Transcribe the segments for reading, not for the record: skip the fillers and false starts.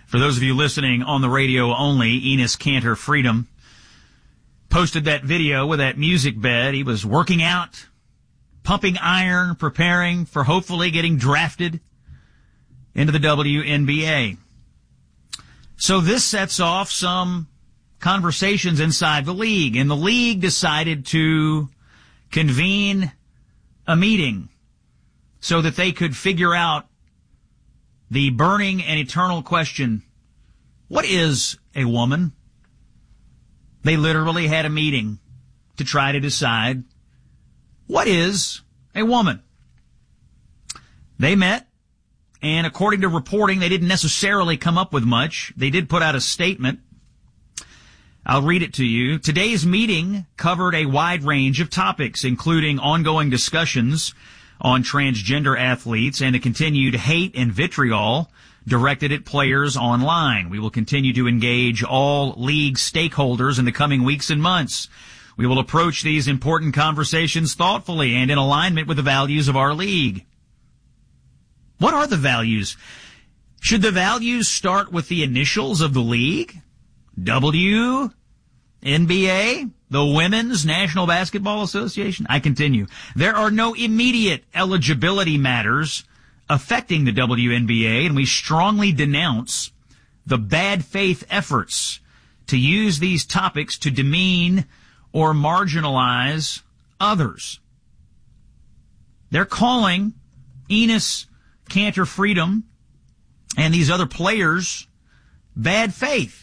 For those of you listening on the radio only, Enes Kanter Freedom posted that video with that music bed. He was working out, pumping iron, preparing for hopefully getting drafted into the WNBA. So this sets off some conversations inside the league, and the league decided to convene a meeting so that they could figure out the burning and eternal question, what is a woman? They literally had a meeting to try to decide, what is a woman? They met, and according to reporting, they didn't necessarily come up with much. They did put out a statement. I'll read it to you. Today's meeting covered a wide range of topics, including ongoing discussions on transgender athletes and the continued hate and vitriol directed at players online. We will continue to engage all league stakeholders in the coming weeks and months. We will approach these important conversations thoughtfully and in alignment with the values of our league. What are the values? Should the values start with the initials of the league? WNBA? The Women's National Basketball Association? I continue. There are no immediate eligibility matters affecting the WNBA, and we strongly denounce the bad faith efforts to use these topics to demean or marginalize others. They're calling Enes Kanter Freedom and these other players bad faith.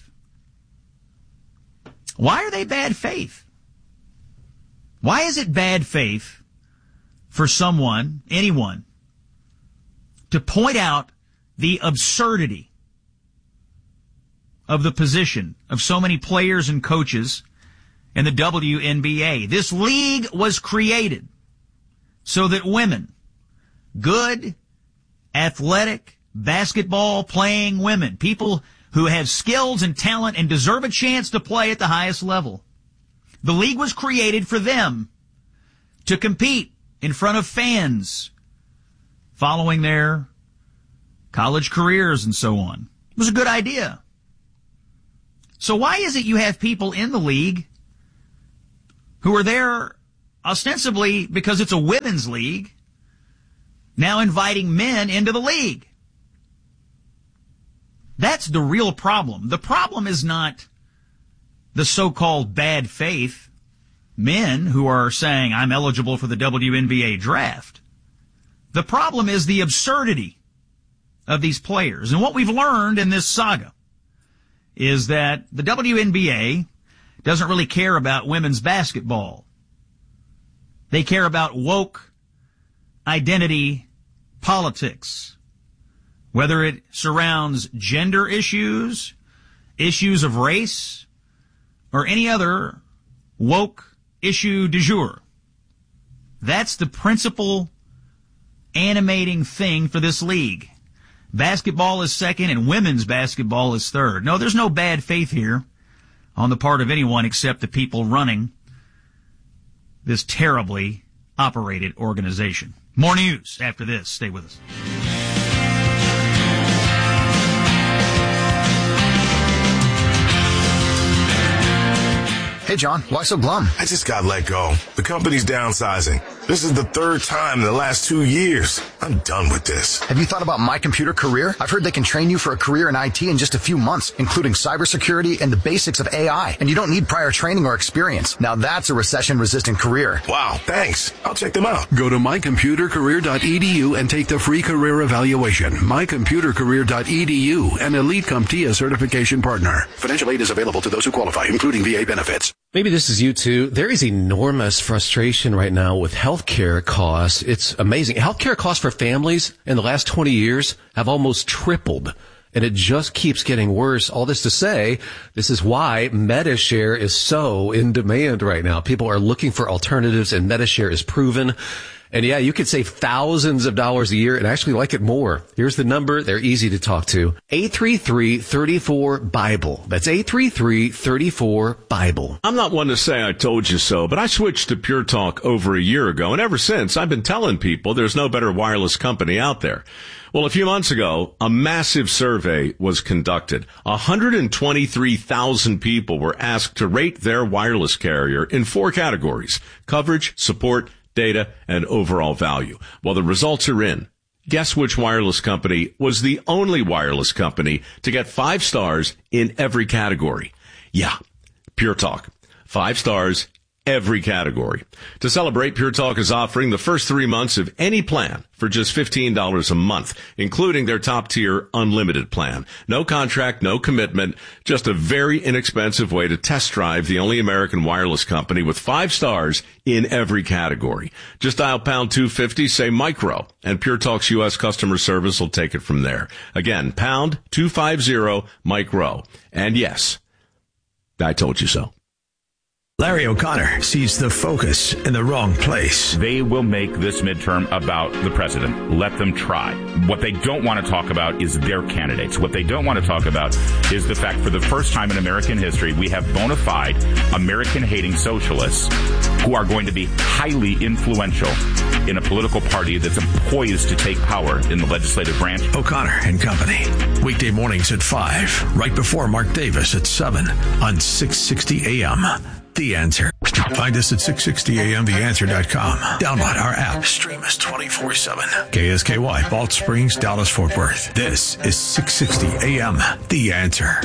Why are they bad faith? Why is it bad faith for someone, anyone, to point out the absurdity of the position of so many players and coaches in the WNBA? This league was created so that women, good, athletic, basketball-playing women, people who have skills and talent and deserve a chance to play at the highest level. The league was created for them to compete in front of fans following their college careers and so on. It was a good idea. So why is it you have people in the league who are there ostensibly because it's a women's league now inviting men into the league? That's the real problem. The problem is not the so-called bad faith men who are saying, I'm eligible for the WNBA draft. The problem is the absurdity of these players. And what we've learned in this saga is that the WNBA doesn't really care about women's basketball. They care about woke identity politics. Whether it surrounds gender issues, issues of race, or any other woke issue du jour. That's the principal animating thing for this league. Basketball is second and women's basketball is third. No, there's no bad faith here on the part of anyone except the people running this terribly operated organization. More news after this. Stay with us. Hey, John, why so glum? I just got let go. The company's downsizing. This is the third time in the last 2 years. I'm done with this. Have you thought about My Computer Career? I've heard they can train you for a career in IT in just a few months, including cybersecurity and the basics of AI. And you don't need prior training or experience. Now that's a recession-resistant career. Wow, thanks. I'll check them out. Go to mycomputercareer.edu and take the free career evaluation. mycomputercareer.edu, an Elite CompTIA certification partner. Financial aid is available to those who qualify, including VA benefits. Maybe this is you too. There is enormous frustration right now with healthcare costs. It's amazing. Healthcare costs for families in the last 20 years have almost tripled, and it just keeps getting worse. All this to say, this is why MediShare is so in demand right now. People are looking for alternatives, and MediShare is proven. And yeah, you could save thousands of dollars a year and actually like it more. Here's the number. They're easy to talk to. 833-34-BIBLE. That's 833-34-BIBLE. I'm not one to say I told you so, but I switched to Pure Talk over a year ago. And ever since, I've been telling people there's no better wireless company out there. Well, a few months ago, a massive survey was conducted. 123,000 people were asked to rate their wireless carrier in 4 categories: coverage, support, data, and overall value. Well, the results are in. Guess which wireless company was the only wireless company to get 5 stars in every category? Yeah, Pure Talk. 5 stars, every category. To celebrate, Pure Talk is offering the first 3 months of any plan for just $15 a month, including their top-tier unlimited plan. No contract, no commitment, just a very inexpensive way to test drive the only American wireless company with 5 stars in every category. Just dial pound 250, say micro, and Pure Talk's U.S. customer service will take it from there. Again, pound 250 micro. And yes, I told you so. Larry O'Connor sees the focus in the wrong place. They will make this midterm about the president. Let them try. What they don't want to talk about is their candidates. What they don't want to talk about is the fact for the first time in American history, we have bona fide American-hating socialists who are going to be highly influential in a political party that's poised to take power in the legislative branch. O'Connor and Company. Weekday mornings at 5, right before Mark Davis at 7 on 660 AM. The Answer. Find us at 660amtheanswer.com. Download our app. Stream us 24/7. KSKY, Balch Springs, Dallas, Fort Worth. This is 660 AM. The Answer.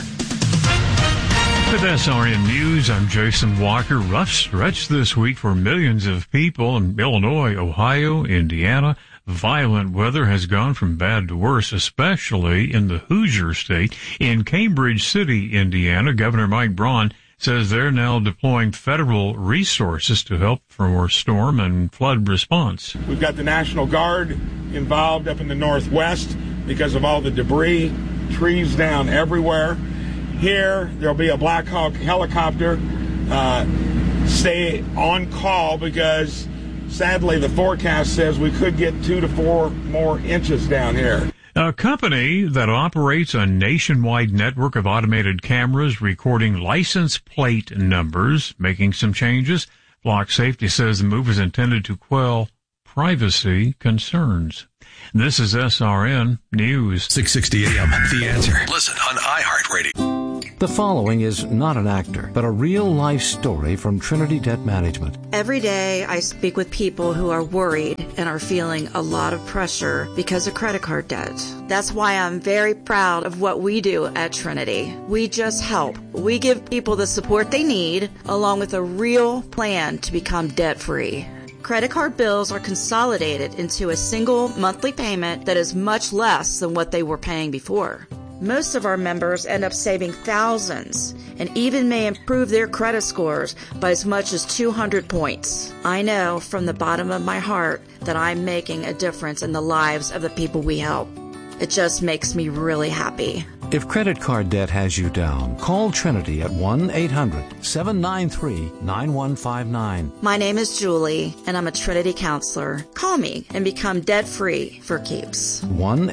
With SRN News, I'm Jason Walker. Rough stretch this week for millions of people in Illinois, Ohio, Indiana. Violent weather has gone from bad to worse, especially in the Hoosier State. In Cambridge City, Indiana, Governor Mike Braun says they're now deploying federal resources to help for storm and flood response. We've got the National Guard involved up in the Northwest because of all the debris, trees down everywhere. Here, there'll be a Black Hawk helicopter stay on call because, sadly, the forecast says we could get 2 to 4 more inches down here. A company that operates a nationwide network of automated cameras recording license plate numbers, making some changes. Flock Safety says the move is intended to quell privacy concerns. This is SRN News. 660 AM. The Answer. Listen on iHeartRadio. The following is not an actor, but a real-life story from Trinity Debt Management. Every day I speak with people who are worried and are feeling a lot of pressure because of credit card debt. That's why I'm very proud of what we do at Trinity. We just help. We give people the support they need, along with a real plan to become debt-free. Credit card bills are consolidated into a single monthly payment that is much less than what they were paying before. Most of our members end up saving thousands and even may improve their credit scores by as much as 200 points. I know from the bottom of my heart that I'm making a difference in the lives of the people we help. It just makes me really happy. If credit card debt has you down, call Trinity at 1-800-793-9159. My name is Julie, and I'm a Trinity counselor. Call me and become debt-free for keeps.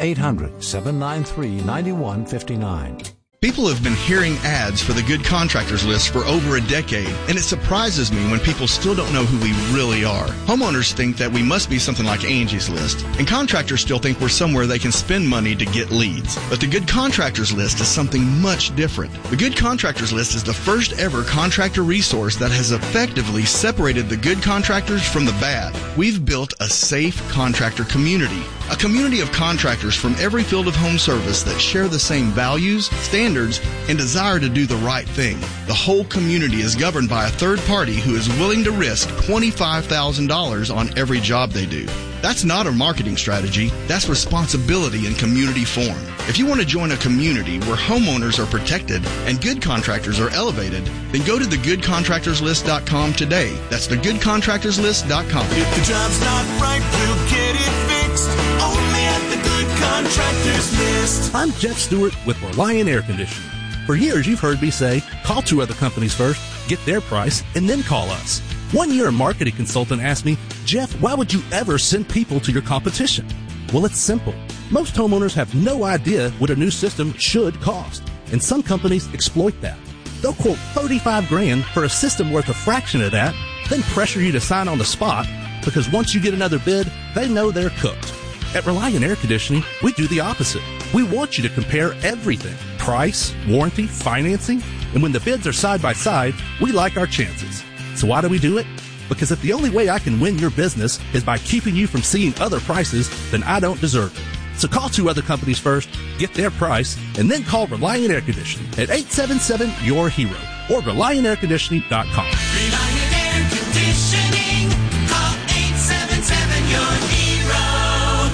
1-800-793-9159. People have been hearing ads for the Good Contractors List for over a decade, and it surprises me when people still don't know who we really are. Homeowners think that we must be something like Angie's List, and contractors still think we're somewhere they can spend money to get leads. But the Good Contractors List is something much different. The Good Contractors List is the first ever contractor resource that has effectively separated the good contractors from the bad. We've built a safe contractor community, a community of contractors from every field of home service that share the same values, standards, and desire to do the right thing. The whole community is governed by a third party who is willing to risk $25,000 on every job they do. That's not a marketing strategy. That's responsibility in community form. If you want to join a community where homeowners are protected and good contractors are elevated, then go to thegoodcontractorslist.com today. That's thegoodcontractorslist.com. If the job's not right, we'll get it fixed. Only at the Good Contractors List. I'm Jeff Stewart with Reliant Air Conditioning. For years, you've heard me say, call 2 other companies first, get their price, and then call us. One year, a marketing consultant asked me, Jeff, why would you ever send people to your competition? Well, it's simple. Most homeowners have no idea what a new system should cost, and some companies exploit that. They'll quote $35,000 for a system worth a fraction of that, then pressure you to sign on the spot, because once you get another bid, they know they're cooked. At Reliant Air Conditioning, we do the opposite. We want you to compare everything. Price, warranty, financing, and when the bids are side by side, we like our chances. So why do we do it? Because if the only way I can win your business is by keeping you from seeing other prices, then I don't deserve it. So call 2 other companies first, get their price, and then call Reliant Air Conditioning at 877-YOUR-HERO or ReliantAirConditioning.com. Reliant Air Conditioning. Call 877-YOUR-HERO.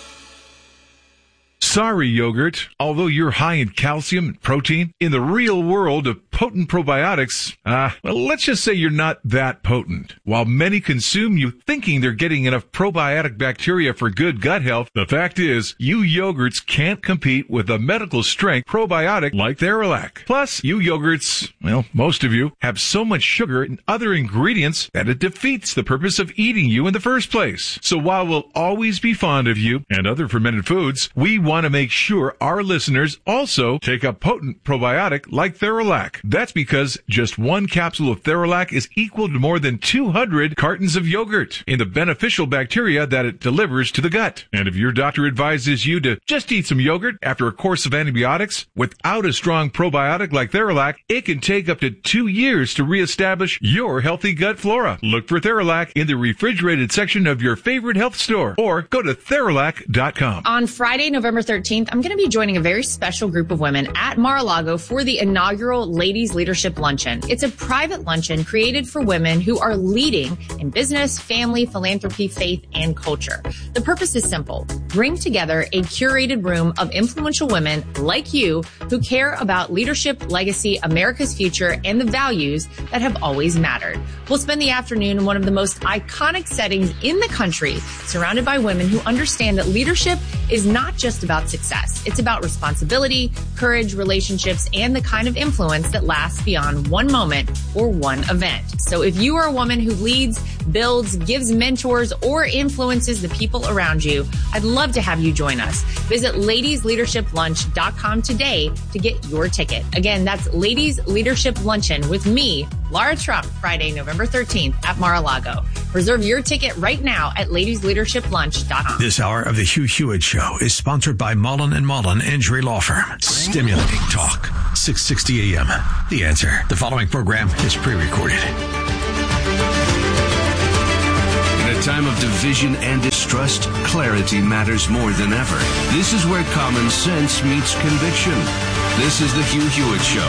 Sorry, yogurt. Although you're high in calcium and protein, in the real world of potent probiotics, let's just say you're not that potent. While many consume you thinking they're getting enough probiotic bacteria for good gut health, the fact is, you yogurts can't compete with a medical strength probiotic like Theralac. Plus, you yogurts, most of you, have so much sugar and other ingredients that it defeats the purpose of eating you in the first place. So while we'll always be fond of you and other fermented foods, we want to make sure our listeners also take a potent probiotic like Theralac. That's because just one capsule of Theralac is equal to more than 200 cartons of yogurt in the beneficial bacteria that it delivers to the gut. And if your doctor advises you to just eat some yogurt after a course of antibiotics without a strong probiotic like Theralac, it can take up to 2 years to reestablish your healthy gut flora. Look for Theralac in the refrigerated section of your favorite health store or go to Theralac.com. On Friday, November 13th, I'm going to be joining a very special group of women at Mar-a-Lago for the inaugural Ladies Leadership Luncheon. It's a private luncheon created for women who are leading in business, family, philanthropy, faith, and culture. The purpose is simple. Bring together a curated room of influential women like you who care about leadership, legacy, America's future, and the values that have always mattered. We'll spend the afternoon in one of the most iconic settings in the country, surrounded by women who understand that leadership is not just about success. It's about responsibility, courage, relationships, and the kind of influence that lasts beyond one moment or one event. So if you are a woman who leads, builds, gives mentors, or influences the people around you, I'd love to have you join us. Visit ladiesleadershiplunch.com today to get your ticket. Again, that's Ladies Leadership Luncheon with me, Laura Trump, Friday, November 13th at Mar-a-Lago. Reserve your ticket right now at ladiesleadershiplunch.com. This hour of the Hugh Hewitt Show is sponsored by Mullen & Mullen Injury Law Firm. Stimulating talk. 660 AM. The Answer. The following program is pre-recorded. In a time of division and distrust, clarity matters more than ever. This is where common sense meets conviction. This is the Hugh Hewitt Show.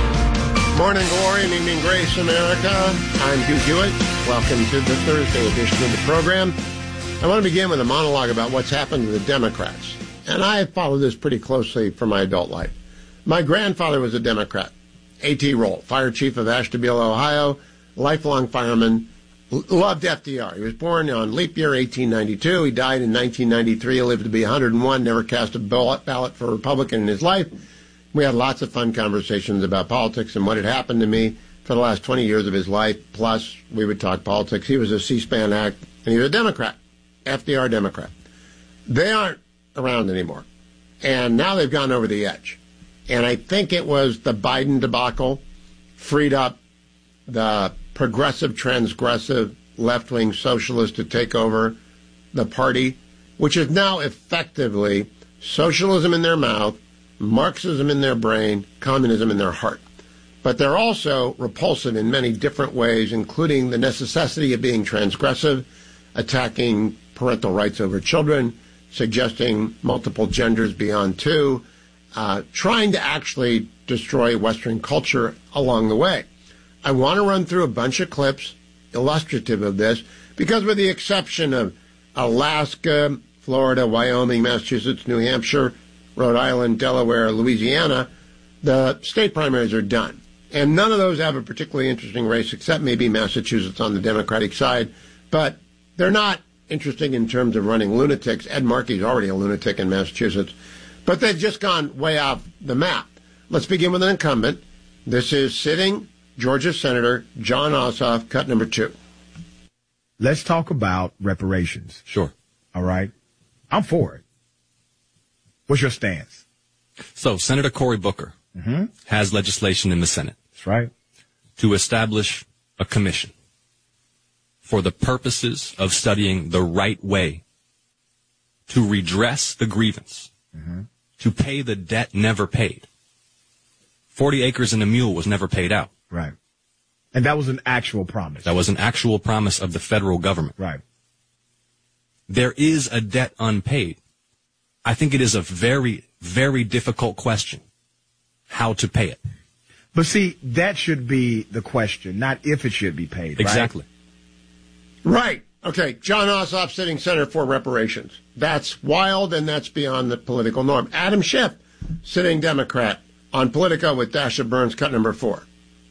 Morning glory and evening grace, America. I'm Hugh Hewitt. Welcome to the Thursday edition of the program. I want to begin with a monologue about what's happened to the Democrats. And I have followed this pretty closely for my adult life. My grandfather was a Democrat. A.T. Roll, fire chief of Ashtabula, Ohio, lifelong fireman, loved FDR. He was born on leap year 1892. He died in 1993. He lived to be 101, never cast a ballot for a Republican in his life. We had lots of fun conversations about politics and what had happened to me for the last 20 years of his life. Plus, we would talk politics. He was a C-SPAN act, and he was a Democrat, FDR Democrat. They aren't around anymore. And now they've gone over the edge. And I think it was the Biden debacle freed up the progressive, transgressive, left-wing socialists to take over the party, which is now effectively socialism in their mouth, Marxism in their brain, communism in their heart. But they're also repulsive in many different ways, including the necessity of being transgressive, attacking parental rights over children, suggesting multiple genders beyond two, trying to actually destroy Western culture along the way. I want to run through a bunch of clips illustrative of this, because with the exception of Alaska, Florida, Wyoming, Massachusetts, New Hampshire, Rhode Island, Delaware, Louisiana, the state primaries are done. And none of those have a particularly interesting race, except maybe Massachusetts on the Democratic side. But they're not interesting in terms of running lunatics. Ed Markey's already a lunatic in Massachusetts. But they've just gone way off the map. Let's begin with an incumbent. This is sitting Georgia Senator Jon Ossoff, cut number 2. Let's talk about reparations. Sure. All right. I'm for it. What's your stance? So Senator Cory Booker has legislation in the Senate. That's right. To establish a commission for the purposes of studying the right way to redress the grievance, to pay the debt never paid. 40 acres and a mule was never paid out. Right. And that was an actual promise. That was an actual promise of the federal government. Right. There is a debt unpaid. I think it is a very, very difficult question, how to pay it. But see, that should be the question, not if it should be paid. Exactly. Right. Okay. John Ossoff, sitting Senator for Reparations. That's wild, and that's beyond the political norm. Adam Schiff, sitting Democrat on Politico with Dasha Burns, cut number 4.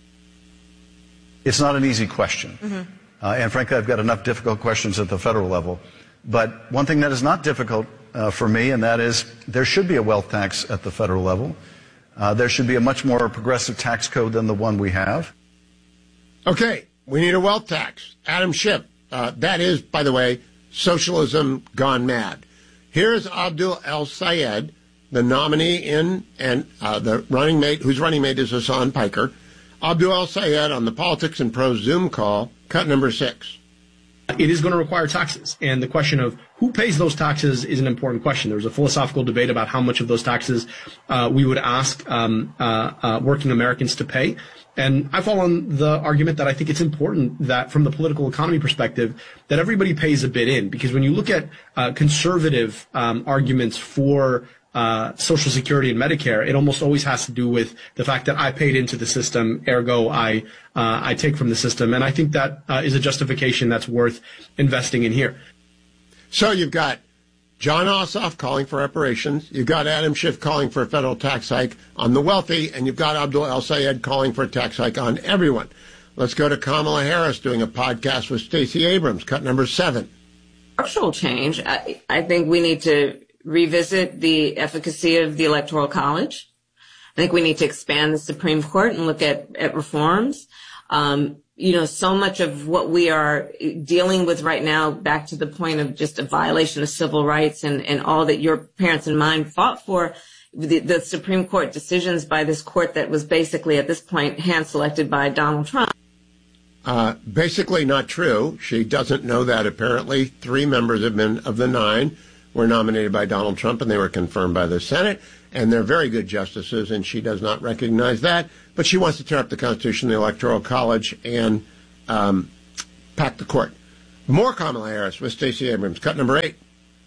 It's not an easy question. And frankly, I've got enough difficult questions at the federal level. But one thing that is not difficult for me, and that is there should be a wealth tax at the federal level. There should be a much more progressive tax code than the one we have. Okay, we need a wealth tax. Adam Schiff, that is, by the way, socialism gone mad. Here's Abdul El-Sayed, the nominee in, and the running mate, whose running mate is Hassan Piker. Abdul El-Sayed on the Politics and Pros Zoom call, cut number 6. It is going to require taxes, and the question of who pays those taxes is an important question. There's a philosophical debate about how much of those taxes we would ask working Americans to pay. And I fall on the argument that I think it's important that from the political economy perspective, that everybody pays a bit in. Because when you look at conservative arguments for Social Security and Medicare, it almost always has to do with the fact that I paid into the system, ergo I take from the system. And I think that is a justification that's worth investing in here. So you've got John Ossoff calling for reparations, you've got Adam Schiff calling for a federal tax hike on the wealthy, and you've got Abdul El-Sayed calling for a tax hike on everyone. Let's go to Kamala Harris doing a podcast with Stacey Abrams, cut number 7. Structural change. I think we need to revisit the efficacy of the Electoral College. I think we need to expand the Supreme Court and look at reforms. So much of what we are dealing with right now, back to the point of just a violation of civil rights and all that your parents and mine fought for, the Supreme Court decisions by this court that was basically at this point hand-selected by Donald Trump. Basically not true. She doesn't know that, apparently. 3 members of the 9 were nominated by Donald Trump, and they were confirmed by the Senate, and they're very good justices, and she does not recognize that. But she wants to tear up the Constitution, the Electoral College, and pack the court. More Kamala Harris with Stacey Abrams, cut number 8.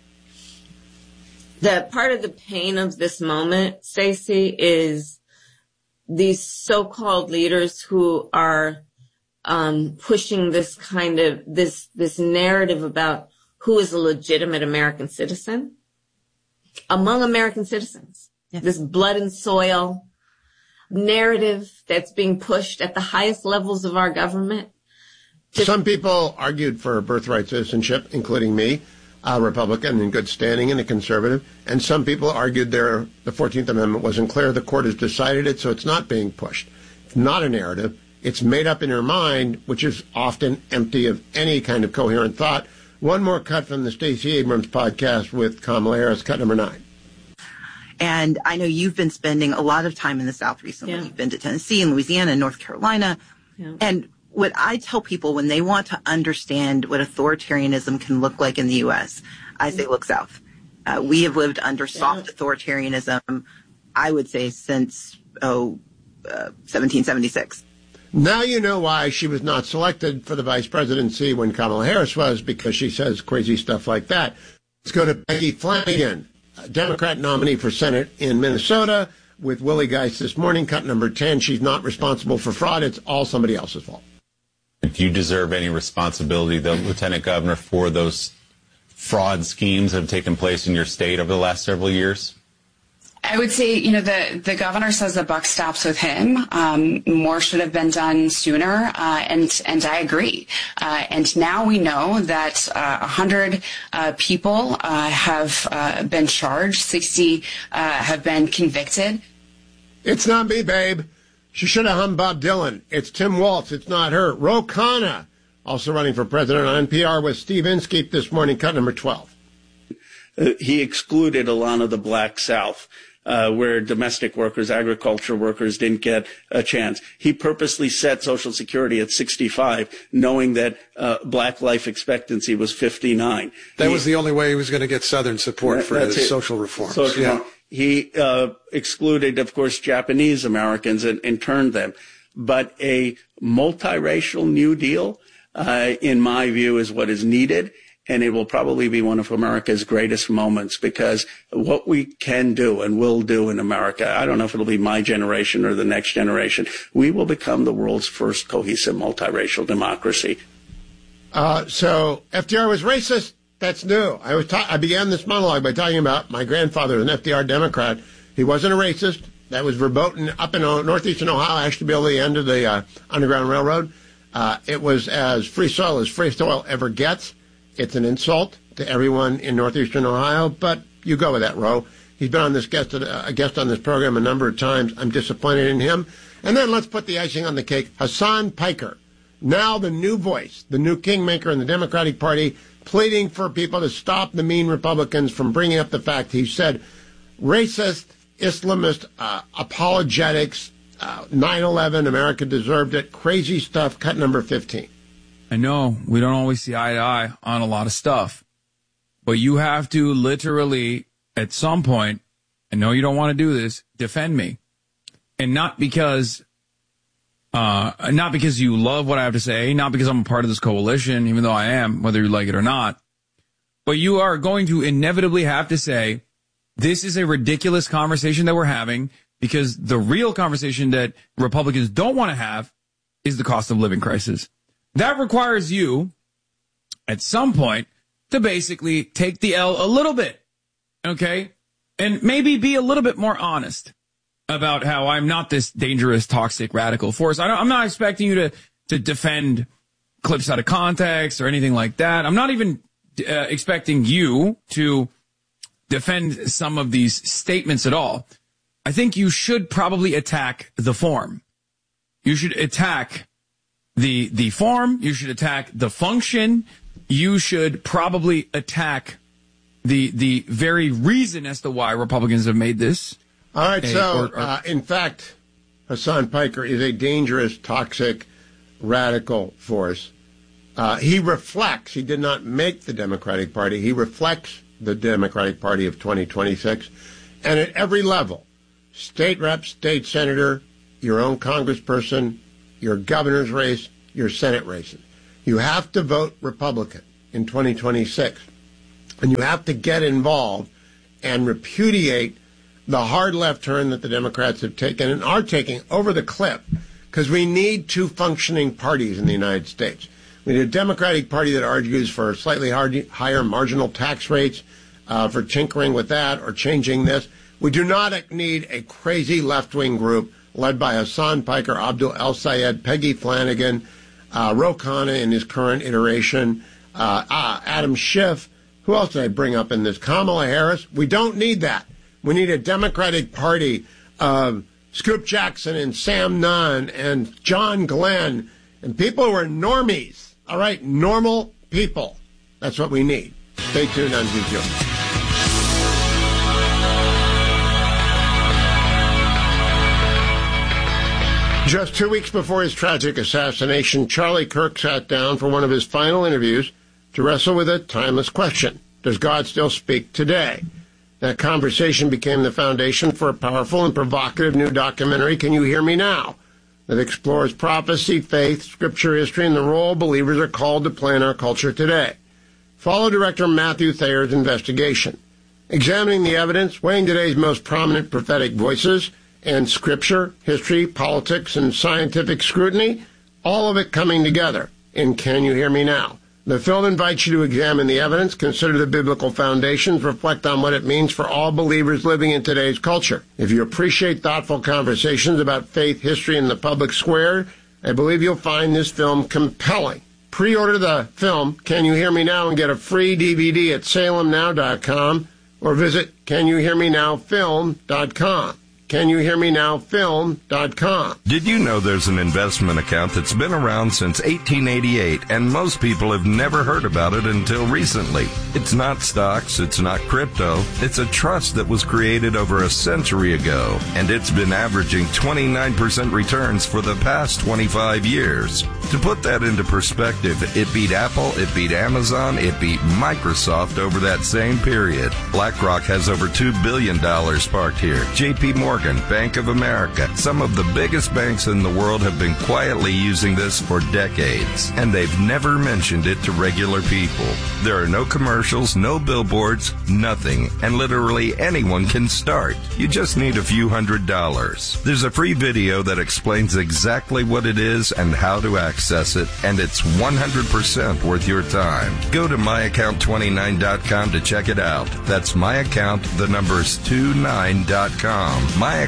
The part of the pain of this moment, Stacey, is these so-called leaders who are pushing this kind of this narrative about who is a legitimate American citizen among American citizens. Yes. This blood and soil narrative that's being pushed at the highest levels of our government. Some people argued for birthright citizenship, including me, a Republican in good standing and a conservative. And some people argued the 14th Amendment wasn't clear. The court has decided it, so it's not being pushed. It's not a narrative. It's made up in her mind, which is often empty of any kind of coherent thought. One more cut from the Stacey Abrams podcast with Kamala Harris, cut number 9. And I know you've been spending a lot of time in the South recently. Yeah. You've been to Tennessee and Louisiana and North Carolina. Yeah. And what I tell people when they want to understand what authoritarianism can look like in the U.S., I say look south. We have lived under soft authoritarianism, I would say, since 1776. Now you know why she was not selected for the vice presidency when Kamala Harris was, because she says crazy stuff like that. Let's go to Peggy Flanagan, Democrat nominee for Senate in Minnesota, with Willie Geist this morning, cut number 10. She's not responsible for fraud. It's all somebody else's fault. Do you deserve any responsibility, though, Lieutenant Governor, for those fraud schemes that have taken place in your state over the last several years? I would say, the governor says the buck stops with him. More should have been done sooner, and I agree. And now we know that 100 people have been charged, 60 have been convicted. It's not me, babe. She should have hung Bob Dylan. It's Tim Walz. It's not her. Ro Khanna, also running for president on NPR with Steve Inskeep this morning, cut number 12. He excluded a lot of the Black South. where domestic workers, agriculture workers didn't get a chance. He purposely set Social Security at 65, knowing that black life expectancy was 59. That was the only way he was going to get Southern support for his social reforms. He excluded, of course, Japanese Americans and turned them. But a multiracial New Deal, in my view, is what is needed. And it will probably be one of America's greatest moments, because what we can do and will do in America, I don't know if it'll be my generation or the next generation, we will become the world's first cohesive multiracial democracy. So FDR was racist. That's new. I began this monologue by talking about my grandfather, an FDR Democrat. He wasn't a racist. That was verboten up in northeastern Ohio, Ashtabula, the end of the Underground Railroad. It was as free soil ever gets. It's an insult to everyone in northeastern Ohio, but you go with that, Ro. He's been on a guest on this program a number of times. I'm disappointed in him. And then let's put the icing on the cake. Hasan Piker, now the new voice, the new kingmaker in the Democratic Party, pleading for people to stop the mean Republicans from bringing up the fact he said racist, Islamist, apologetics, 9/11, America deserved it, crazy stuff, cut number 15. I know we don't always see eye to eye on a lot of stuff, but you have to literally, at some point, I know you don't want to do this, defend me. And not because you love what I have to say, not because I'm a part of this coalition, even though I am, whether you like it or not, but you are going to inevitably have to say, this is a ridiculous conversation that we're having, because the real conversation that Republicans don't want to have is the cost of living crisis. That requires you, at some point, to basically take the L a little bit, okay? And maybe be a little bit more honest about how I'm not this dangerous, toxic, radical force. I'm not expecting you to defend clips out of context or anything like that. I'm not even expecting you to defend some of these statements at all. I think you should probably attack the form. You should attack the form. You should attack the function. You should probably attack the very reason as to why Republicans have made this. All right, in fact, Hasan Piker is a dangerous, toxic, radical force. He did not make the Democratic Party. He reflects the Democratic Party of 2026. And at every level, state rep, state senator, your own congressperson, your governor's race, your Senate races, you have to vote Republican in 2026. And you have to get involved and repudiate the hard left turn that the Democrats have taken and are taking over the cliff, because we need two functioning parties in the United States. We need a Democratic Party that argues for slightly higher marginal tax rates, for tinkering with that or changing this. We do not need a crazy left-wing group led by Hasan Piker, Abdul El-Sayed, Peggy Flanagan, Ro Khanna in his current iteration, Adam Schiff. Who else did I bring up in this? Kamala Harris. We don't need that. We need a Democratic Party of Scoop Jackson and Sam Nunn and John Glenn and people who are normies. All right, normal people. That's what we need. Stay tuned on VQ. Just 2 weeks before his tragic assassination, Charlie Kirk sat down for one of his final interviews to wrestle with a timeless question. Does God still speak today? That conversation became the foundation for a powerful and provocative new documentary, Can You Hear Me Now?, that explores prophecy, faith, scripture, history, and the role believers are called to play in our culture today. Follow director Matthew Thayer's investigation, examining the evidence, weighing today's most prominent prophetic voices, and scripture, history, politics, and scientific scrutiny, all of it coming together in Can You Hear Me Now? The film invites you to examine the evidence, consider the biblical foundations, reflect on what it means for all believers living in today's culture. If you appreciate thoughtful conversations about faith, history, and the public square, I believe you'll find this film compelling. Pre-order the film, Can You Hear Me Now?, and get a free DVD at salemnow.com or visit CanYouHearMeNowFilm.com. CanYouHearMeNowFilm.com. Did you know there's an investment account that's been around since 1888, and most people have never heard about it until recently? It's not stocks, it's not crypto, it's a trust that was created over a century ago, and it's been averaging 29% returns for the past 25 years. To put that into perspective, it beat Apple, it beat Amazon, it beat Microsoft over that same period. BlackRock has over $2 billion parked here. JP Morgan, Bank of America, some of the biggest banks in the world have been quietly using this for decades, and they've never mentioned it to regular people. There are no commercials, no billboards, nothing, and literally anyone can start. You just need a few $100s. There's a free video that explains exactly what it is and how to access it, and it's 100% worth your time. Go to myaccount29.com to check it out. That's myaccount, the numbers 29.com.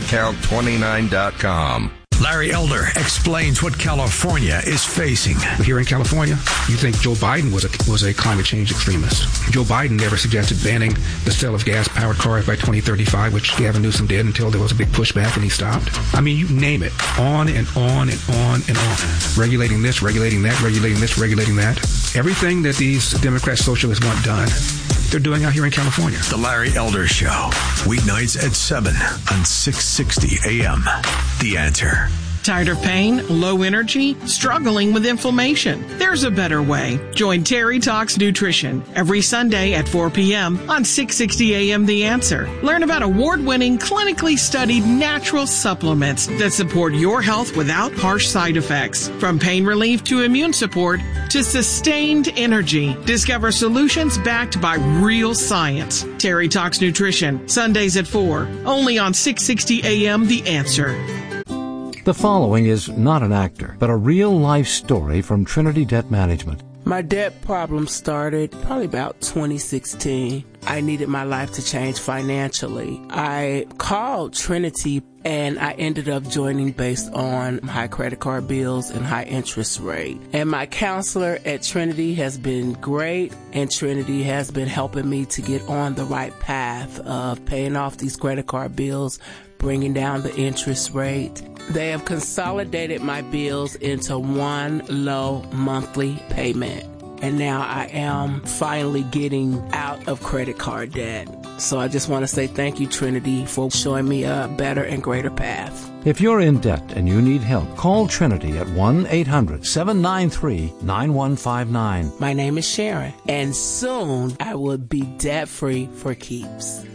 myaccount29.com. Larry Elder explains what California is facing. Here in California, you think Joe Biden was a climate change extremist. Joe Biden never suggested banning the sale of gas-powered cars by 2035, which Gavin Newsom did until there was a big pushback and he stopped. I mean, you name it. On and on and on and on. Regulating this, regulating that, regulating this, regulating that. Everything that these Democrat socialists want done, they're doing out here in California. The Larry Elder Show, weeknights at 7 on 660 AM. The Answer. Tired of pain, low energy, struggling with inflammation? There's a better way. Join Terry Talks Nutrition every Sunday at 4 p.m. on 660 AM The Answer. Learn about award-winning, clinically studied natural supplements that support your health without harsh side effects. From pain relief to immune support to sustained energy. Discover solutions backed by real science. Terry Talks Nutrition, Sundays at 4, only on 660 AM The Answer. The following is not an actor, but a real-life story from Trinity Debt Management. My debt problem started probably about 2016. I needed my life to change financially. I called Trinity and I ended up joining based on high credit card bills and high interest rate. And my counselor at Trinity has been great, and Trinity has been helping me to get on the right path of paying off these credit card bills, bringing down the interest rate. They have consolidated my bills into one low monthly payment. And now I am finally getting out of credit card debt. So I just want to say thank you, Trinity, for showing me a better and greater path. If you're in debt and you need help, call Trinity at 1-800-793-9159. My name is Sharon, and soon I will be debt-free for keeps.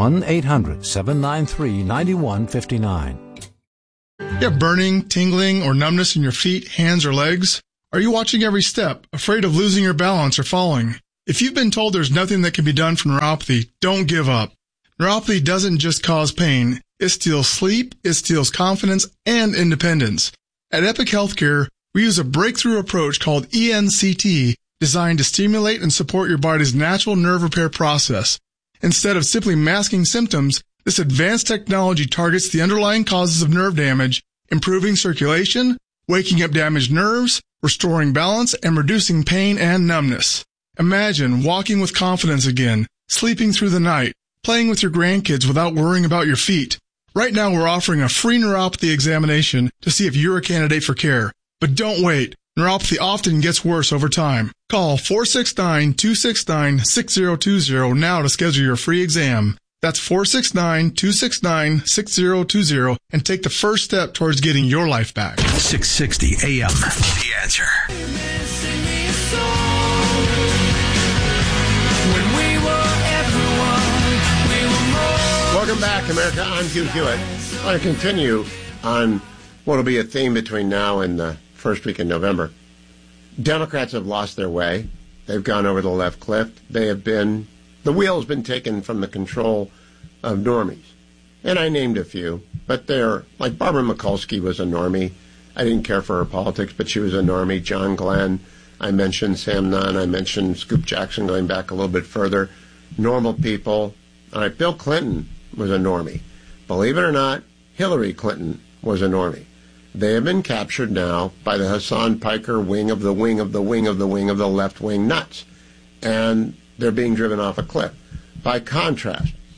1-800-793-9159. You have burning, tingling, or numbness in your feet, hands, or legs? Are you watching every step, afraid of losing your balance or falling? If you've been told there's nothing that can be done for neuropathy, don't give up. Neuropathy doesn't just cause pain. It steals sleep, it steals confidence, and independence. At Epic Healthcare, we use a breakthrough approach called ENCT, designed to stimulate and support your body's natural nerve repair process. Instead of simply masking symptoms, this advanced technology targets the underlying causes of nerve damage, improving circulation, waking up damaged nerves, restoring balance, and reducing pain and numbness. Imagine walking with confidence again, sleeping through the night, playing with your grandkids without worrying about your feet. Right now, we're offering a free neuropathy examination to see if you're a candidate for care. But don't wait. Neuropathy often gets worse over time. Call 469-269-6020 now to schedule your free exam. That's 469-269-6020 and take the first step towards getting your life back. 660 AM. The Answer. Welcome back, America. I'm Hugh Hewitt. I want to continue on what will be a theme between now and the first week in November. Democrats have lost their way. They've gone over the left cliff. The wheel has been taken from the control of normies. And I named a few, but they're, like Barbara Mikulski was a normie. I didn't care for her politics, but she was a normie. John Glenn, I mentioned Sam Nunn, I mentioned Scoop Jackson going back a little bit further. Normal people. All right, Bill Clinton was a normie. Believe it or not, Hillary Clinton was a normie. They have been captured now by the Hassan Piker wing of the wing of the wing of the wing of the left-wing nuts. And they're being driven off a cliff. By contrast,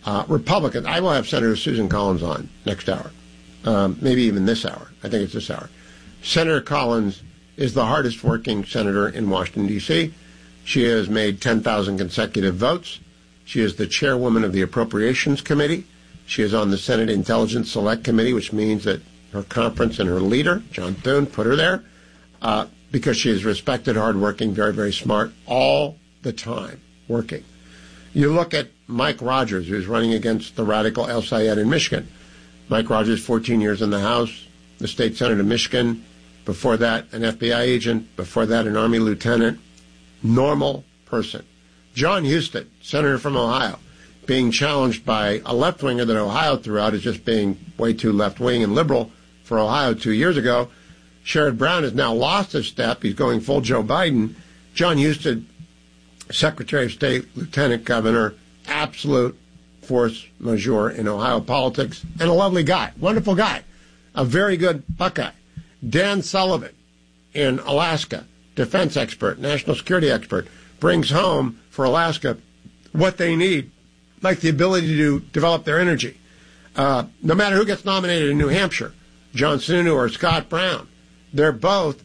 Republicans, I will have Senator Susan Collins on next hour, maybe even this hour. I think it's this hour. Senator Collins is the hardest working senator in Washington, D.C. She has made 10,000 consecutive votes. She is the chairwoman of the Appropriations Committee. She is on the Senate Intelligence Select Committee, which means that her conference and her leader, John Thune, put her there because she is respected, hardworking, very, very smart, all the time working. You look at Mike Rogers, who's running against the radical El Sayed in Michigan. Mike Rogers, 14 years in the House, the state Senate of Michigan. Before that, an FBI agent. Before that, an Army lieutenant. Normal person. John Huston, senator from Ohio, being challenged by a left-winger that Ohio threw out as just being way too left-wing and liberal for Ohio 2 years ago. Sherrod Brown has now lost a step. He's going full Joe Biden. John Huston, Secretary of State, Lieutenant Governor, absolute force majeure in Ohio politics, and a lovely guy, wonderful guy, a very good Buckeye. Dan Sullivan in Alaska, defense expert, national security expert, brings home for Alaska what they need, like the ability to develop their energy. No matter who gets nominated in New Hampshire, John Sununu or Scott Brown, they're both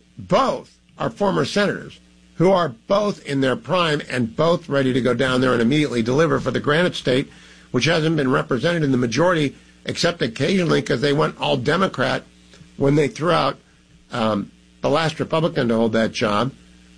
are former senators who are both in their prime and both ready to go down there and immediately deliver for the Granite State, which hasn't been represented in the majority except occasionally because they went all Democrat when they threw out the last Republican to hold that job,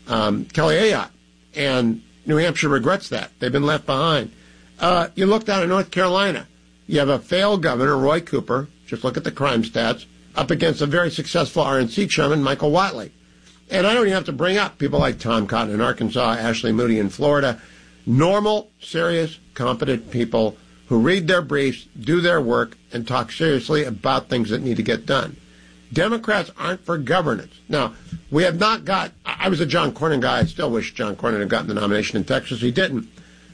Kelly Ayotte. And New Hampshire regrets that. They've been left behind. You look down in North Carolina. You have a failed governor, Roy Cooper, just look at the crime stats, up against a very successful RNC chairman, Michael Whatley. And I don't even have to bring up people like Tom Cotton in Arkansas, Ashley Moody in Florida. Normal, serious, competent people who read their briefs, do their work, and talk seriously about things that need to get done. Democrats aren't for governance. Now, we have not got, I was a John Cornyn guy. I still wish John Cornyn had gotten the nomination in Texas. He didn't.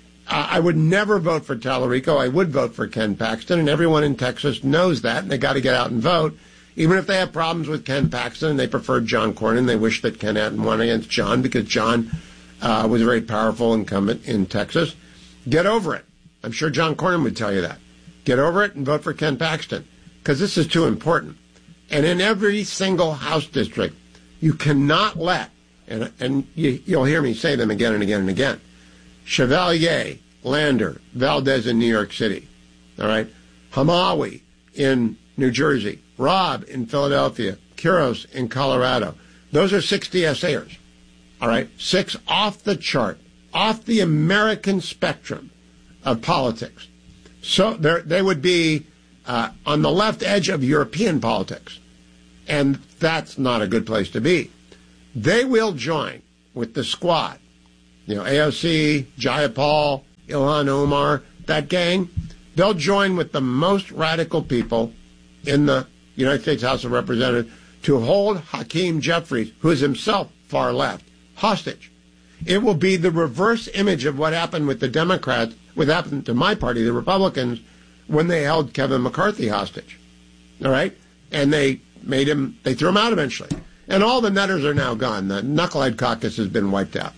I would never vote for Tallarico. I would vote for Ken Paxton, and everyone in Texas knows that, and they got to get out and vote. Even if they have problems with Ken Paxton and they preferred John Cornyn, they wish that Ken hadn't won against John because John was a very powerful incumbent in Texas. Get over it. I'm sure John Cornyn would tell you that. Get over it and vote for Ken Paxton because this is too important. And in every single House district, you cannot let, and you'll hear me say them again and again and again, Chevalier, Lander, Valdez in New York City, all right, Hamawi in New Jersey, Robb in Philadelphia, Quiros in Colorado. Those are 6 DSAers, all right, 6 off the chart, off the American spectrum of politics. So they would be on the left edge of European politics, and that's not a good place to be. They will join with the squad, you know, AOC, Jayapal, Ilhan Omar, that gang. They'll join with the most radical people in the United States House of Representatives to hold Hakeem Jeffries, who is himself far left, hostage. It will be the reverse image of what happened with the Democrats, what happened to my party, the Republicans, when they held Kevin McCarthy hostage. All right? And they threw him out eventually. And all the nutters are now gone. The knucklehead caucus has been wiped out.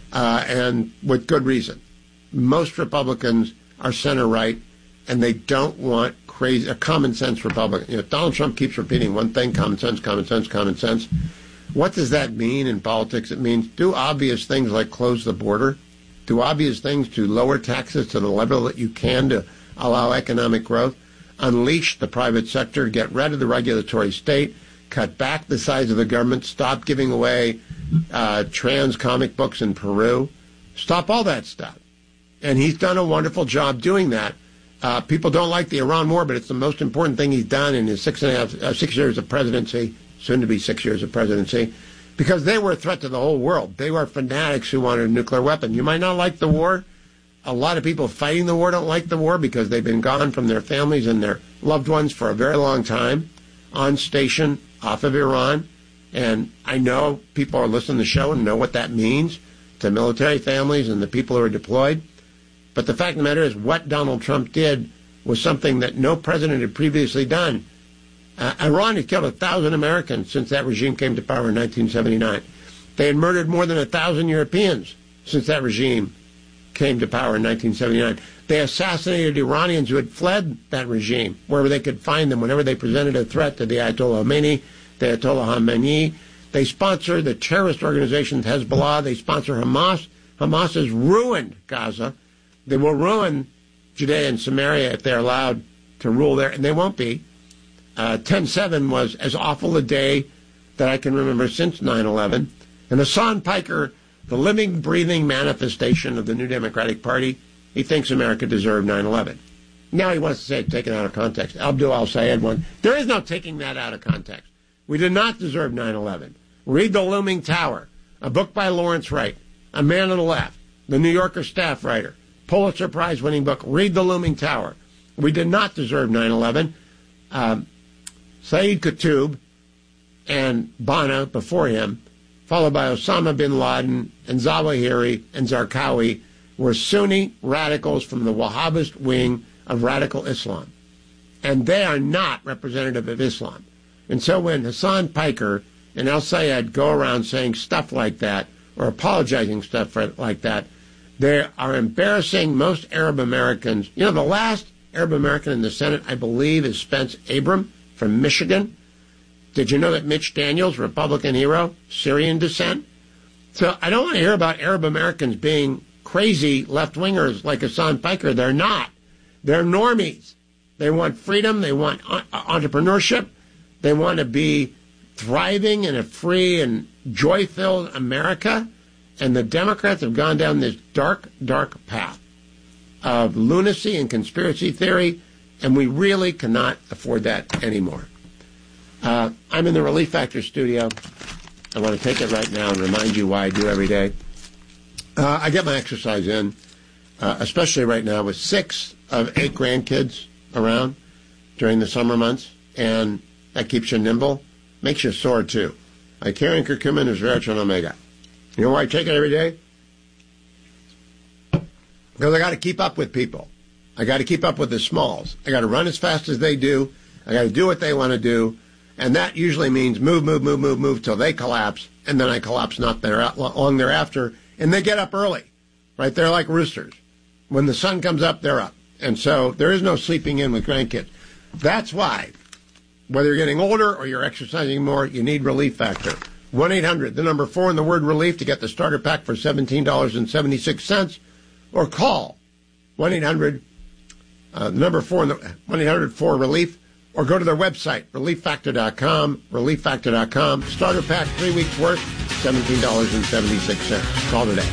And with good reason. Most Republicans are center-right, and they don't want crazy, common sense Republicans. You know, Donald Trump keeps repeating one thing, common sense, common sense, common sense. What does that mean in politics? It means do obvious things like close the border, do obvious things to lower taxes to the level that you can to allow economic growth, unleash the private sector, get rid of the regulatory state, cut back the size of the government, stop giving away trans comic books in Peru, stop all that stuff. And he's done a wonderful job doing that. People don't like the Iran war, but it's the most important thing he's done in his 6 years of presidency, soon to be 6 years of presidency, because they were a threat to the whole world. They were fanatics who wanted a nuclear weapon. You might not like the war. A lot of people fighting the war don't like the war because they've been gone from their families and their loved ones for a very long time, on station, off of Iran. And I know people are listening to the show and know what that means to military families and the people who are deployed. But the fact of the matter is what Donald Trump did was something that no president had previously done. Iran had killed 1,000 Americans since that regime came to power in 1979. They had murdered more than 1,000 Europeans since that regime came to power in 1979. They assassinated Iranians who had fled that regime, wherever they could find them, whenever they presented a threat to the Ayatollah Khamenei. They sponsor the terrorist organization Hezbollah. They sponsor Hamas. Hamas has ruined Gaza. They will ruin Judea and Samaria if they're allowed to rule there, and they won't be. 10/7 was as awful a day that I can remember since 9/11. And Hassan Piker, the living, breathing manifestation of the New Democratic Party, he thinks America deserved 9/11. Now he wants to say it's taken out of context. Abdul al-Sayed one. There is no taking that out of context. We did not deserve 9/11. Read The Looming Tower, a book by Lawrence Wright, a man on the left, the New Yorker staff writer, Pulitzer Prize-winning book. Read The Looming Tower. We did not deserve 9/11. Saeed Qutb and Banna before him, followed by Osama bin Laden and Zawahiri and Zarqawi, were Sunni radicals from the Wahhabist wing of radical Islam. And they are not representative of Islam. And so when Hassan Piker and al-Sayed go around saying stuff like that, or apologizing stuff like that, they are embarrassing most Arab Americans. You know, the last Arab American in the Senate, I believe, is Spence Abram from Michigan. Did you know that Mitch Daniels, Republican hero, Syrian descent? So I don't want to hear about Arab Americans being crazy left-wingers like Hassan Piker. They're not. They're normies. They want freedom. They want entrepreneurship. They want to be thriving in a free and joy-filled America. And the Democrats have gone down this dark, dark path of lunacy and conspiracy theory, and we really cannot afford that anymore. I'm in the Relief Factor studio. I want to take it right now and remind you why I do every day. I get my exercise in, especially right now with 6 of 8 grandkids around during the summer months, and that keeps you nimble, makes you sore too. Icarian curcumin is resveratrol omega. You know why I take it every day? Because I got to keep up with people. I got to keep up with the smalls. I got to run as fast as they do. I got to do what they want to do. And that usually means move till they collapse, and then I collapse not there long thereafter. And they get up early, right? They're like roosters. When the sun comes up, they're up. And so there is no sleeping in with grandkids. That's why, whether you're getting older or you're exercising more, you need Relief Factor. 1-800, the number 4 in the word relief to get the starter pack for $17.76, or call 1-800, the number 4 in the 1-800-4-RELIEF, or go to their website, relieffactor.com, relieffactor.com. Starter pack, 3 weeks worth, $17.76. Call today.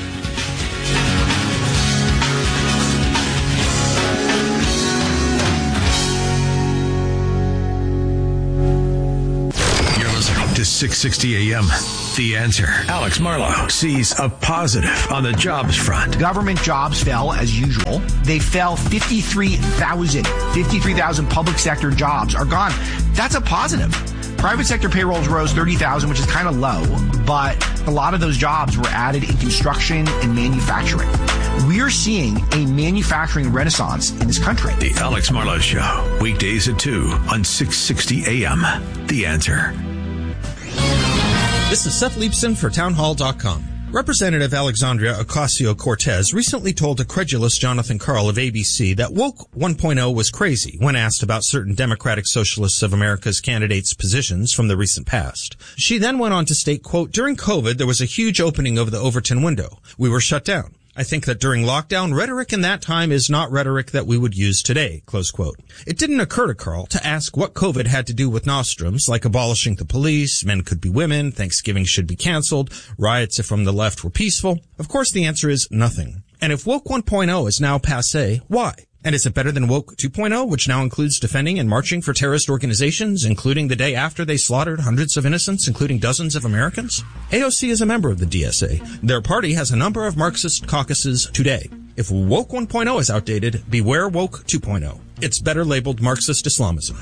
To 660 AM. The Answer. Alex Marlowe sees a positive on the jobs front. Government jobs fell as usual. They fell 53,000. 53,000 public sector jobs are gone. That's a positive. Private sector payrolls rose 30,000, which is kind of low, but a lot of those jobs were added in construction and manufacturing. We're seeing a manufacturing renaissance in this country. The Alex Marlowe Show, weekdays at 2 on 660 AM. The Answer. This is Seth Leibson for townhall.com. Representative Alexandria Ocasio-Cortez recently told a credulous Jonathan Karl of ABC that Woke 1.0 was crazy when asked about certain Democratic Socialists of America's candidates' positions from the recent past. She then went on to state, quote, during COVID, there was a huge opening of the Overton window. We were shut down. I think that during lockdown, rhetoric in that time is not rhetoric that we would use today, close quote. It didn't occur to Karl to ask what COVID had to do with nostrums, like abolishing the police, men could be women, Thanksgiving should be canceled, riots from the left were peaceful. Of course, the answer is nothing. And if Woke 1.0 is now passé, why? And is it better than Woke 2.0, which now includes defending and marching for terrorist organizations, including the day after they slaughtered hundreds of innocents, including dozens of Americans? AOC is a member of the DSA. Their party has a number of Marxist caucuses today. If Woke 1.0 is outdated, beware Woke 2.0. It's better labeled Marxist Islamism.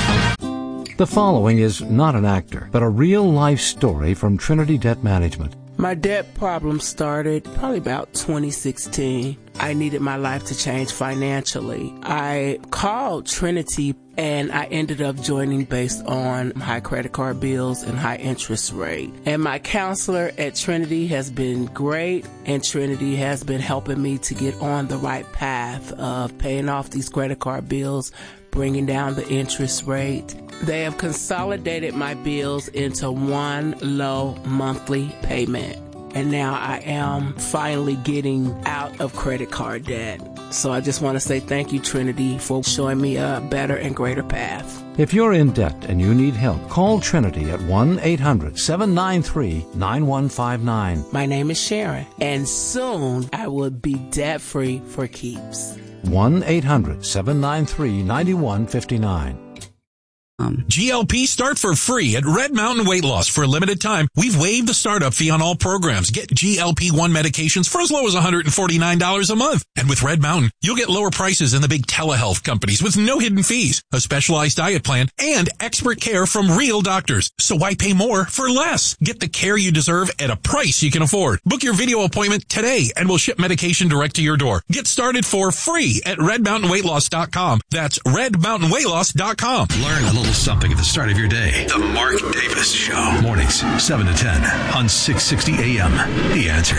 The following is not an actor, but a real-life story from Trinity Debt Management. My debt problem started probably about 2016. I needed my life to change financially. I called Trinity and I ended up joining based on high credit card bills and high interest rate. And my counselor at Trinity has been great, and Trinity has been helping me to get on the right path of paying off these credit card bills, bringing down the interest rate. They have consolidated my bills into one low monthly payment. And now I am finally getting out of credit card debt. So I just want to say thank you, Trinity, for showing me a better and greater path. If you're in debt and you need help, call Trinity at 1-800-793-9159. My name is Sharon, and soon I will be debt-free for keeps. 1-800-793-9159. GLP start for free at Red Mountain Weight Loss. For a limited time, we've waived the startup fee on all programs. Get GLP-1 medications for as low as $149 a month. And with Red Mountain, you'll get lower prices than the big telehealth companies with no hidden fees, a specialized diet plan, and expert care from real doctors. So why pay more for less? Get the care you deserve at a price you can afford. Book your video appointment today and we'll ship medication direct to your door. Get started for free at redmountainweightloss.com. That's redmountainweightloss.com. Learn a little something at the start of your day. The Mark Davis Show. Mornings, 7 to 10 on 660 AM. The Answer.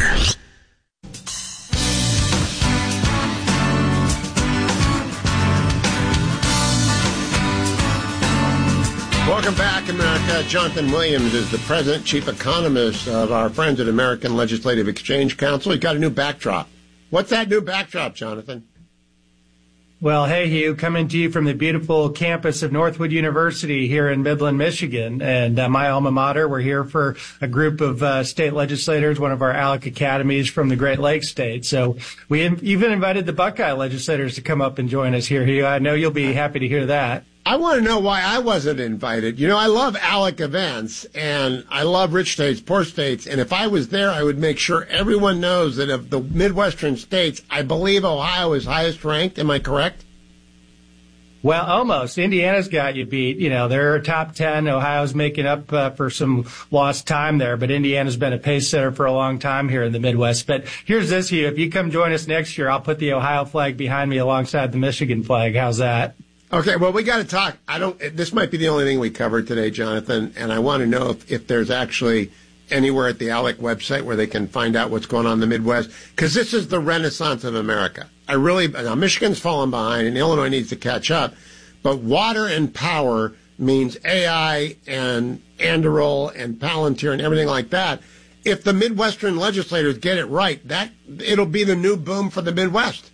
Welcome back, America. Jonathan Williams is the president, chief economist of our friends at American Legislative Exchange Council. He's got a new backdrop. What's that new backdrop, Jonathan? Well, hey, Hugh, coming to you from the beautiful campus of Northwood University here in Midland, Michigan, and my alma mater. We're here for a group of state legislators, one of our ALEC academies from the Great Lakes state. So we even invited the Buckeye legislators to come up and join us here, Hugh. I know you'll be happy to hear that. I want to know why I wasn't invited. You know, I love ALEC events, and I love rich states, poor states, and if I was there, I would make sure everyone knows that of the Midwestern states, I believe Ohio is highest ranked. Am I correct? Well, almost. Indiana's got you beat. You know, they're top 10. Ohio's making up for some lost time there, but Indiana's been a pace setter for a long time here in the Midwest. But here's this, Hugh. If you come join us next year, I'll put the Ohio flag behind me alongside the Michigan flag. How's that? Okay, well, we got to talk. This might be the only thing we covered today, Jonathan, and I want to know if there's actually anywhere at the ALEC website where they can find out what's going on in the Midwest, because this is the renaissance of America. Now, Michigan's fallen behind, and Illinois needs to catch up, but water and power means AI and Anduril and Palantir and everything like that. If the Midwestern legislators get it right, it'll be the new boom for the Midwest.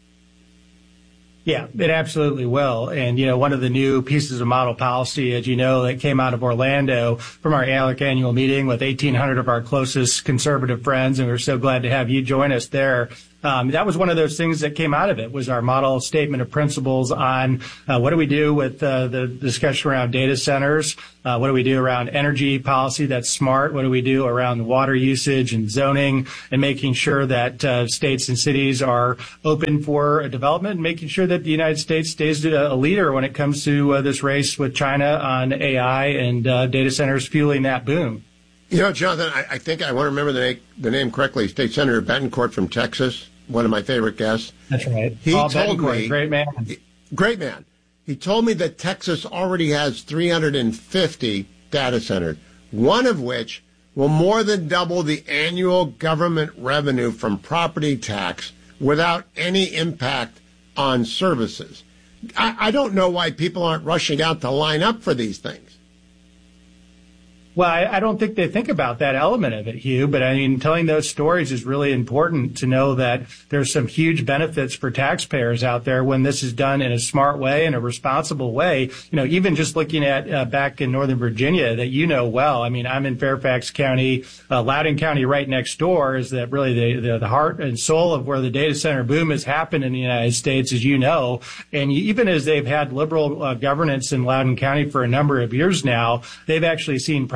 Yeah, it absolutely will. And, you know, one of the new pieces of model policy, as you know, that came out of Orlando from our ALEC annual meeting with 1,800 of our closest conservative friends, and we're so glad to have you join us there. That was one of those things that came out of it, was our model statement of principles on what do we do with the discussion around data centers, what do we do around energy policy that's smart, what do we do around water usage and zoning, and making sure that states and cities are open for development, and making sure that the United States stays a leader when it comes to this race with China on AI and data centers fueling that boom. You know, Jonathan, I think I want to remember the name correctly. State Senator Betancourt from Texas, one of my favorite guests. That's right. He told me, great man. Great man. He told me that Texas already has 350 data centers, one of which will more than double the annual government revenue from property tax without any impact on services. I don't know why people aren't rushing out to line up for these things. Well, I don't think they think about that element of it, Hugh, but I mean, telling those stories is really important to know that there's some huge benefits for taxpayers out there when this is done in a smart way, in a responsible way. You know, even just looking at back in Northern Virginia that you know well. I mean, I'm in Fairfax County, Loudoun County right next door is that really the heart and soul of where the data center boom has happened in the United States, as you know. And even as they've had liberal governance in Loudoun County for a number of years now, they've actually seen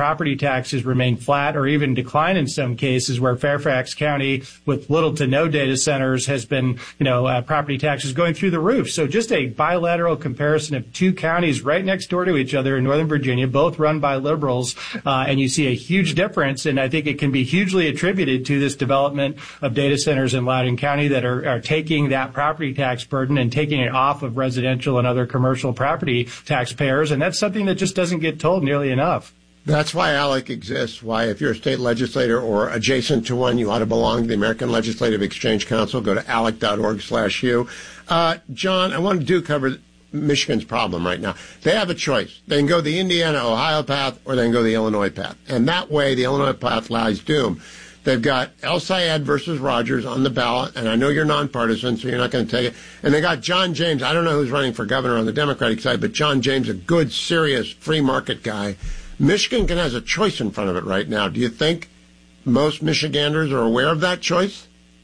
property taxes remain flat or even decline in some cases, where Fairfax County, with little to no data centers, has been, property taxes going through the roof. So just a bilateral comparison of two counties right next door to each other in Northern Virginia, both run by liberals, and you see a huge difference. And I think it can be hugely attributed to this development of data centers in Loudoun County that are taking that property tax burden and taking it off of residential and other commercial property taxpayers. And that's something that just doesn't get told nearly enough. That's why ALEC exists, why if you're a state legislator or adjacent to one, you ought to belong to the American Legislative Exchange Council. Go to alec.org/U. John, I want to cover Michigan's problem right now. They have a choice. They can go the Indiana-Ohio path, or they can go the Illinois path. And that way, the Illinois path lies doomed. They've got El Sayed versus Rogers on the ballot, and I know you're nonpartisan, so you're not going to take it. And they got John James. I don't know who's running for governor on the Democratic side, but John James, a good, serious, free market guy. Michigan has a choice in front of it right now. Do you think most Michiganders are aware of that choice?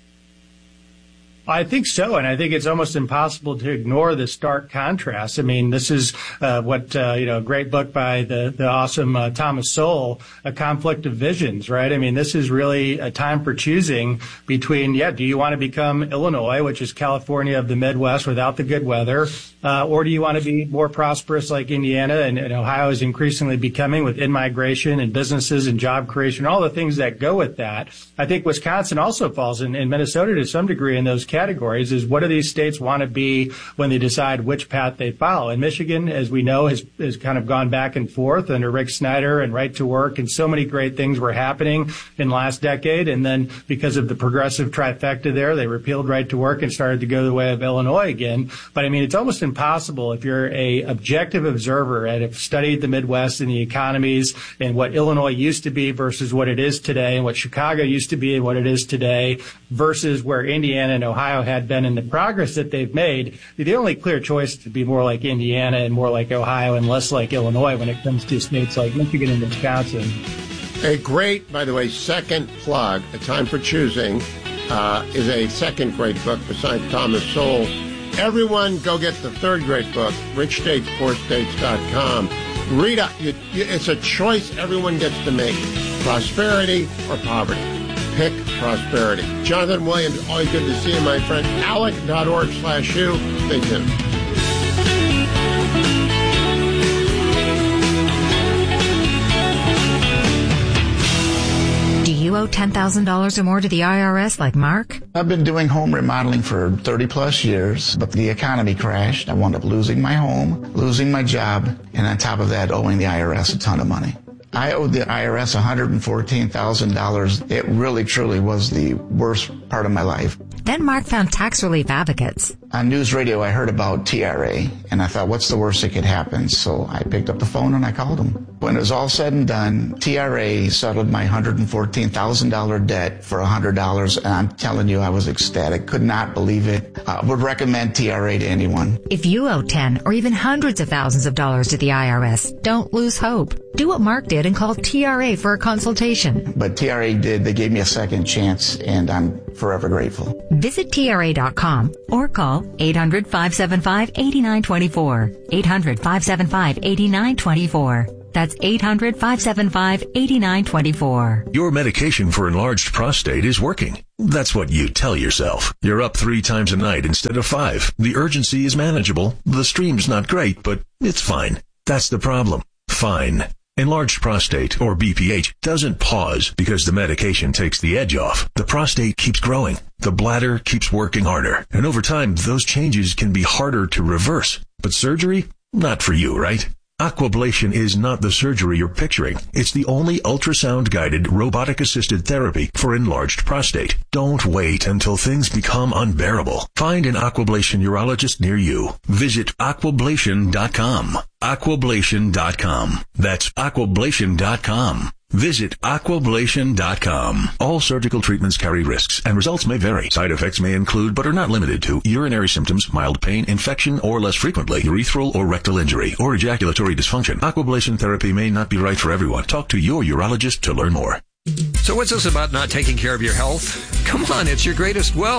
I think so, and I think it's almost impossible to ignore the stark contrast. I mean, this is a great book by the awesome Thomas Sowell, A Conflict of Visions, right? I mean, this is really a time for choosing between, do you want to become Illinois, which is California of the Midwest without the good weather, or do you want to be more prosperous like Indiana and Ohio is increasingly becoming, with in-migration and businesses and job creation, all the things that go with that. I think Wisconsin also falls in Minnesota to some degree in those categories, is what do these states want to be when they decide which path they follow. And Michigan, as we know, has kind of gone back and forth under Rick Snyder and right to work, and so many great things were happening in the last decade. And then because of the progressive trifecta there, they repealed right to work and started to go the way of Illinois again. But I mean, it's almost impossible if you're a objective observer and have studied the Midwest and the economies and what Illinois used to be versus what it is today, and what Chicago used to be and what it is today versus where Indiana and Ohio had been, and the progress that they've made. The only clear choice is to be more like Indiana and more like Ohio and less like Illinois when it comes to states like Michigan and Wisconsin. A great, by the way, second plug, A Time for Choosing, is a second great book besides Thomas Sowell. Everyone go get the third great book, richstatespoorstates.com. Read it. It's a choice everyone gets to make, prosperity or poverty. Pick prosperity. Jonathan Williams, always good to see you, my friend. alec.org/U. Stay tuned. Do you owe $10,000 or more to the IRS like Mark? I've been doing home remodeling for 30 plus years, but the economy crashed. I wound up losing my home, losing my job, and on top of that, owing the IRS a ton of money. I owed the IRS $114,000. It really, truly was the worst part of my life. Then Mark found Tax Relief Advocates. On news radio, I heard about TRA, and I thought, what's the worst that could happen? So I picked up the phone and I called them. When it was all said and done, TRA settled my $114,000 debt for $100, and I'm telling you, I was ecstatic. Could not believe it. Would recommend TRA to anyone. If you owe 10 or even hundreds of thousands of dollars to the IRS, don't lose hope. Do what Mark did and call TRA for a consultation. But TRA did. They gave me a second chance, and I'm forever grateful. Visit TRA.com or call 800-575-8924. 800-575-8924. That's 800-575-8924. Your medication for enlarged prostate is working. That's what you tell yourself. You're up 3 times a night instead of 5. The urgency is manageable. The stream's not great, but it's fine. That's the problem. Fine. Enlarged prostate, or BPH, doesn't pause because the medication takes the edge off. The prostate keeps growing. The bladder keeps working harder. And over time, those changes can be harder to reverse. But surgery? Not for you, right? Aquablation is not the surgery you're picturing. It's the only ultrasound-guided, robotic-assisted therapy for enlarged prostate. Don't wait until things become unbearable. Find an Aquablation urologist near you. Visit aquablation.com. Aquablation.com. That's aquablation.com. Visit aquablation.com. All surgical treatments carry risks, and results may vary. Side effects may include, but are not limited to, urinary symptoms, mild pain, infection, or less frequently, urethral or rectal injury, or ejaculatory dysfunction. Aquablation therapy may not be right for everyone. Talk to your urologist to learn more. So what's this about not taking care of your health? Come on, it's your greatest wealth.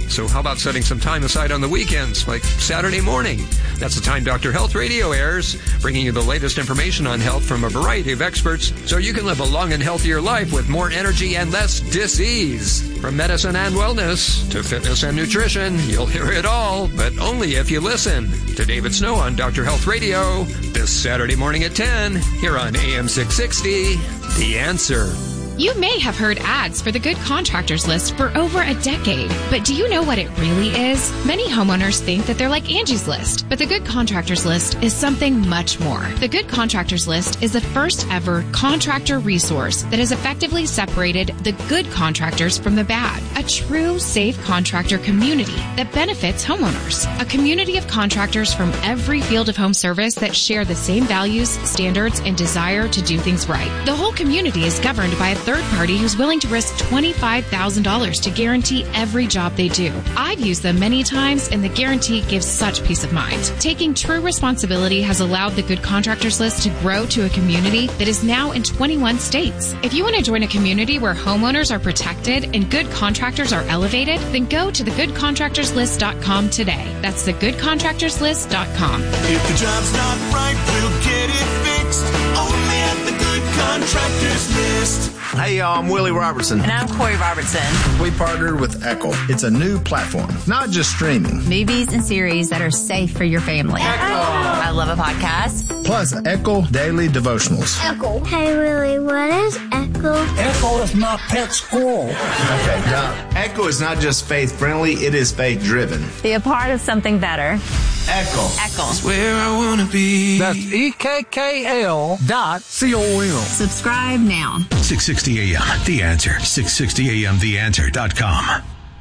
So how about setting some time aside on the weekends, like Saturday morning? That's the time Dr. Health Radio airs, bringing you the latest information on health from a variety of experts so you can live a long and healthier life with more energy and less dis-ease. From medicine and wellness to fitness and nutrition, you'll hear it all, but only if you listen to David Snow on Dr. Health Radio this Saturday morning at 10 here on AM 660, The Answer. You may have heard ads for the Good Contractors List for over a decade, but do you know what it really is? Many homeowners think that they're like Angie's List, but the Good Contractors List is something much more. The Good Contractors List is the first ever contractor resource that has effectively separated the good contractors from the bad. A true safe contractor community that benefits homeowners. A community of contractors from every field of home service that share the same values, standards, and desire to do things right. The whole community is governed by a third party who's willing to risk $25,000 to guarantee every job they do. I've used them many times, and the guarantee gives such peace of mind. Taking true responsibility has allowed the Good Contractors List to grow to a community that is now in 21 states. If you want to join a community where homeowners are protected and good contractors are elevated, then go to thegoodcontractorslist.com today. That's thegoodcontractorslist.com. If the job's not right, we'll get it fixed. Only at the Good Contractors List. Hey, y'all, I'm Willie Robertson. And I'm Corey Robertson. We partnered with Echo. It's a new platform, not just streaming. Movies and series that are safe for your family. Echo. I love a podcast. Plus, Echo Daily Devotionals. Echo. Hey, Willie, what is Echo? Echo is my pet squirrel. Okay, now, Echo is not just faith-friendly, it is faith-driven. Be a part of something better. Echo. Echo. It's where I want to be. That's EKKL.com. Subscribe now. 660 AM, The Answer. 660 AM, TheAnswer.com.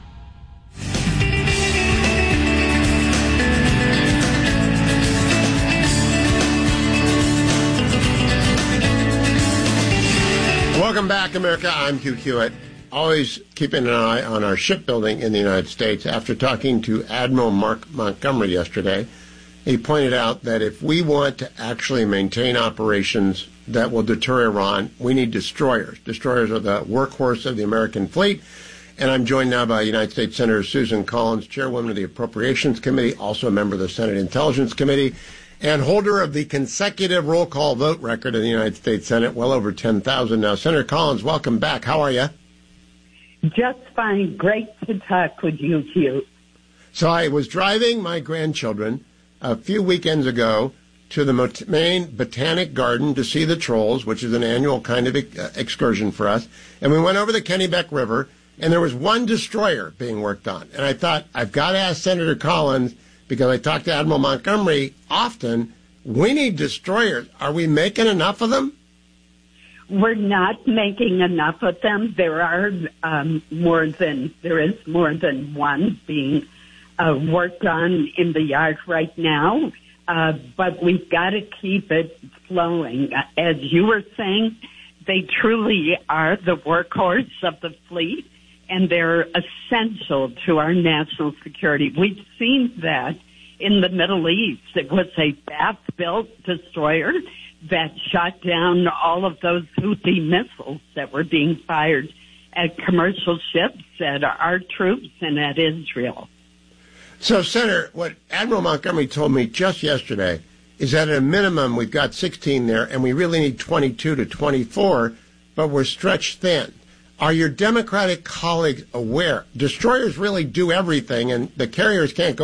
Welcome back, America. I'm Hugh Hewitt. Always keeping an eye on our shipbuilding in the United States. After talking to Admiral Mark Montgomery yesterday, he pointed out that if we want to actually maintain operations that will deter Iran, we need destroyers. Destroyers are the workhorse of the American fleet. And I'm joined now by United States Senator Susan Collins, chairwoman of the Appropriations Committee, also a member of the Senate Intelligence Committee, and holder of the consecutive roll call vote record in the United States Senate, well over 10,000 now. Senator Collins, welcome back. How are you? Just fine. Great to talk with you, Hugh. So I was driving my grandchildren a few weekends ago to the Maine Botanic Garden to see the trolls, which is an annual kind of excursion for us. And we went over the Kennebec River, and there was one destroyer being worked on. And I thought, I've got to ask Senator Collins, because I talk to Admiral Montgomery often, we need destroyers. Are we making enough of them? We're not making enough of them. There is more than one being worked on in the yard right now. But we've got to keep it flowing. As you were saying, they truly are the workhorse of the fleet, and they're essential to our national security. We've seen that in the Middle East. It was a Bath-built destroyer that shot down all of those Houthi missiles that were being fired at commercial ships, at our troops, and at Israel. So, Senator, what Admiral Montgomery told me just yesterday is that at a minimum we've got 16 there, and we really need 22 to 24, but we're stretched thin. Are your Democratic colleagues aware? Destroyers really do everything, and the carriers can't go